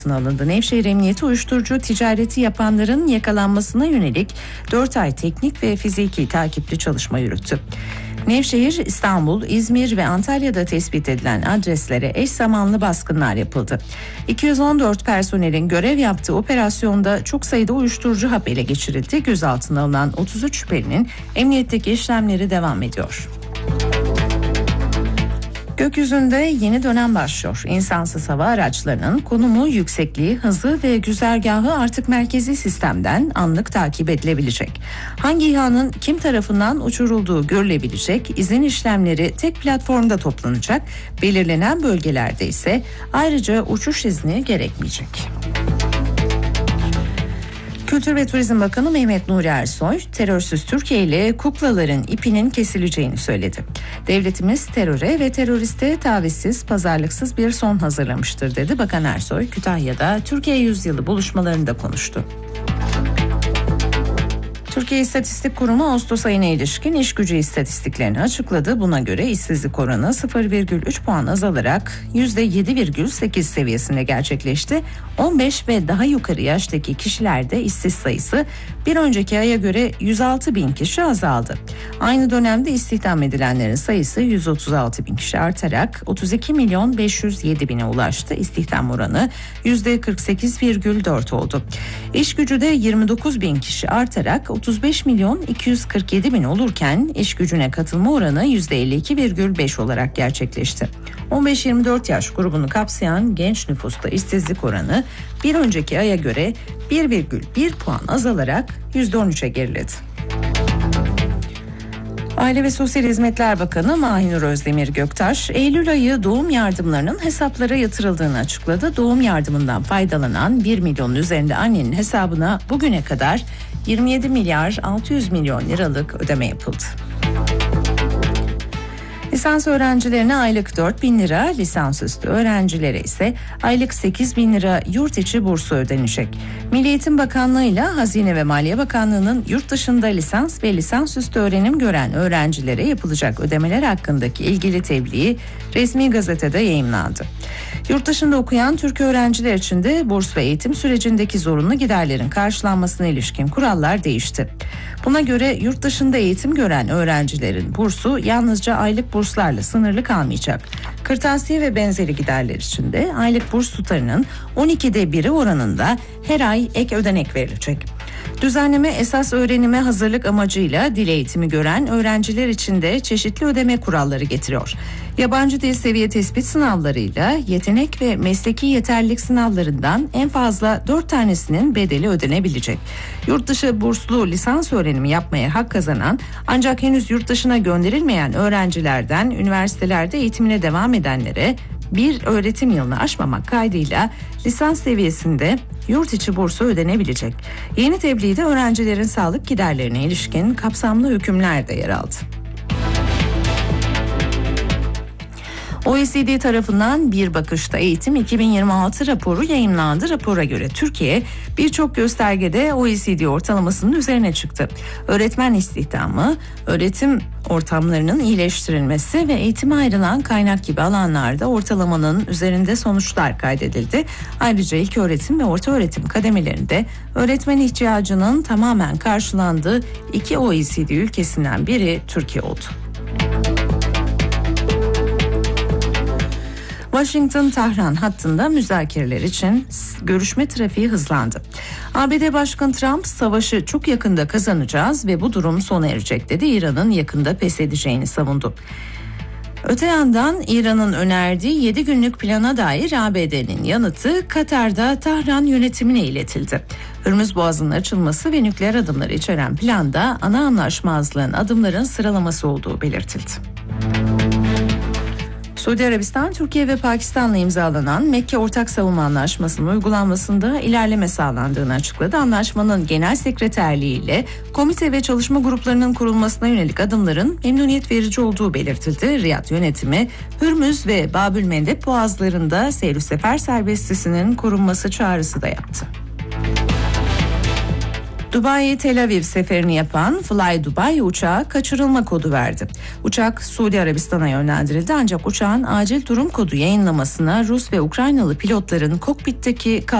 alındı. Nevşehir Emniyeti uyuşturucu ticareti yapanların yakalanmasına yönelik 4 ay teknik ve fiziki takipli çalışma yürüttü. Nevşehir, İstanbul, İzmir ve Antalya'da tespit edilen adreslere eş zamanlı baskınlar yapıldı. 214 personelin görev yaptığı operasyonda çok sayıda uyuşturucu hap ele geçirildi. Gözaltına alınan 33 şüphelinin emniyetteki işlemleri devam ediyor. Gökyüzünde yeni dönem başlıyor. İnsansız hava araçlarının konumu, yüksekliği, hızı ve güzergahı artık merkezi sistemden anlık takip edilebilecek. Hangi İHA'nın kim tarafından uçurulduğu görülebilecek, izin işlemleri tek platformda toplanacak, belirlenen bölgelerde ise ayrıca uçuş izni gerekmeyecek. Kültür ve Turizm Bakanı Mehmet Nuri Ersoy, terörsüz Türkiye ile kuklaların ipinin kesileceğini söyledi. Devletimiz teröre ve teröriste tavizsiz, pazarlıksız bir son hazırlamıştır dedi. Bakan Ersoy, Kütahya'da Türkiye Yüzyılı buluşmalarında konuştu. Türkiye İstatistik Kurumu Ağustos ayına ilişkin iş gücü istatistiklerini açıkladı. Buna göre işsizlik oranı 0,3 puan azalarak %7,8 seviyesinde gerçekleşti. 15 ve daha yukarı yaştaki kişilerde işsiz sayısı bir önceki aya göre 106 bin kişi azaldı. Aynı dönemde istihdam edilenlerin sayısı 136 bin kişi artarak 32 milyon 507 bine ulaştı. İstihdam oranı %48,4 oldu. İş gücü de 29 bin kişi artarak 35 milyon 247 bin olurken iş gücüne katılma oranı %52,5 olarak gerçekleşti. 15-24 yaş grubunu kapsayan genç nüfusta işsizlik oranı bir önceki aya göre 1,1 puan azalarak %13'e geriledi. Aile ve Sosyal Hizmetler Bakanı Mahinur Özdemir Göktaş, Eylül ayı doğum yardımlarının hesaplara yatırıldığını açıkladı. Doğum yardımından faydalanan 1 milyonun üzerinde annenin hesabına bugüne kadar 27 milyar 600 milyon liralık ödeme yapıldı. Lisans öğrencilerine aylık 4 bin lira, lisansüstü öğrencilere ise aylık 8 bin lira yurt içi bursu ödenecek. Milli Eğitim Bakanlığı ile Hazine ve Maliye Bakanlığı'nın yurt dışında lisans ve lisansüstü öğrenim gören öğrencilere yapılacak ödemeler hakkındaki ilgili tebliği resmi gazetede yayımlandı. Yurt dışında okuyan Türk öğrenciler için de burs ve eğitim sürecindeki zorunlu giderlerin karşılanmasına ilişkin kurallar değişti. Buna göre yurt dışında eğitim gören öğrencilerin bursu yalnızca aylık burslarla sınırlı kalmayacak. Kırtasiye ve benzeri giderler için de aylık burs tutarının 12'de 1'i oranında her ay ek ödenek verilecek. Düzenleme esas öğrenime hazırlık amacıyla dil eğitimi gören öğrenciler için de çeşitli ödeme kuralları getiriyor. Yabancı dil seviye tespit sınavlarıyla yetenek ve mesleki yeterlilik sınavlarından en fazla 4 tanesinin bedeli ödenebilecek. Yurt dışı burslu lisans öğrenimi yapmaya hak kazanan ancak henüz yurt dışına gönderilmeyen öğrencilerden üniversitelerde eğitimine devam edenlere bir öğretim yılını aşmamak kaydıyla lisans seviyesinde yurt içi bursu ödenebilecek. Yeni tebliğde öğrencilerin sağlık giderlerine ilişkin kapsamlı hükümler de yer aldı. OECD tarafından Bir Bakışta Eğitim 2026 raporu yayımlandı. Rapora göre Türkiye birçok göstergede OECD ortalamasının üzerine çıktı. Öğretmen istihdamı, öğretim ortamlarının iyileştirilmesi ve eğitime ayrılan kaynak gibi alanlarda ortalamanın üzerinde sonuçlar kaydedildi. Ayrıca ilköğretim ve ortaöğretim kademelerinde öğretmen ihtiyacının tamamen karşılandığı 2 OECD ülkesinden biri Türkiye oldu. Washington-Tahran hattında müzakereler için görüşme trafiği hızlandı. ABD Başkanı Trump, savaşı çok yakında kazanacağız ve bu durum sona erecek dedi. İran'ın yakında pes edeceğini savundu. Öte yandan İran'ın önerdiği 7 günlük plana dair ABD'nin yanıtı Katar'da Tahran yönetimine iletildi. Hürmüz Boğazı'nın açılması ve nükleer adımları içeren planda ana anlaşmazlığın adımların sıralaması olduğu belirtildi. Suudi Arabistan, Türkiye ve Pakistan'la imzalanan Mekke Ortak Savunma Anlaşması'nın uygulanmasında ilerleme sağlandığını açıkladı. Anlaşmanın genel sekreterliği ile komite ve çalışma gruplarının kurulmasına yönelik adımların memnuniyet verici olduğu belirtildi. Riyad yönetimi, Hürmüz ve Babülmendeb boğazlarında seyir sefer serbestisinin korunması çağrısı da yaptı. Dubai Tel Aviv seferini yapan Fly Dubai uçağı kaçırılma kodu verdi. Uçak Suudi Arabistan'a yönlendirildi ancak uçağın acil durum kodu yayınlamasına Rus ve Ukraynalı pilotların kokpitteki